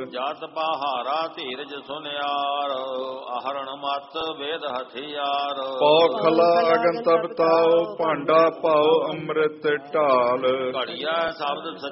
ਜਤ ਬਹਾਰਾ ਧੀਰਜ ਸੁਨਿਆਰ ਅਹਰਣ ਮਤ ਵੇਦ ਹਥਿਆਰ ਪੌਖਲਾ ਅਗਨ ਤਬ ਤਾਉ ਭਾਂਡਾ ਪਾਉ ਅੰਮ੍ਰਿਤ ਢਾਲ ਘੜੀਆ ਸ਼ਬਦ